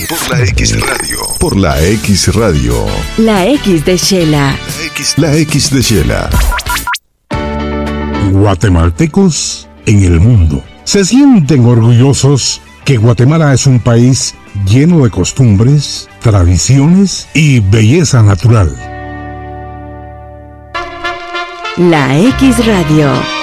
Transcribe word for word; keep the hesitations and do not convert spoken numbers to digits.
Por la X Radio. Por la X Radio. La X de Shela. La X, la X de Shela. Guatemaltecos en el mundo se sienten orgullosos que Guatemala es un país lleno de costumbres, tradiciones y belleza natural. La X Radio.